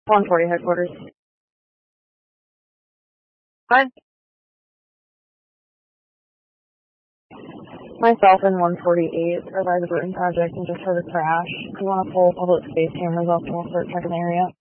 140 headquarters. Hi. Myself and 148 are by the Bruton project and just heard a crash. We want to pull public space cameras up and we'll start checking the area.